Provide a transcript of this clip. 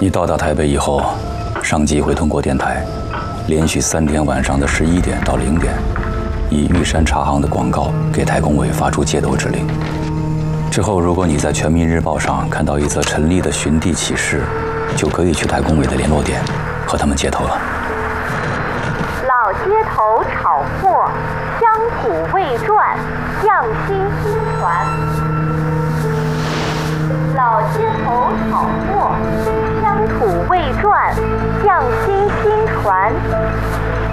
你到达台北以后，上级会通过电台，连续3天晚上的11点到0点，以玉山茶行的广告给台工委发出戒斗指令。之后，如果你在《全民日报》上看到一则陈丽的寻地启事，就可以去台工委的联络点和他们接头了。 老街头炒货，乡土未传，匠心新传。老街头炒货，乡土未传，匠心新传。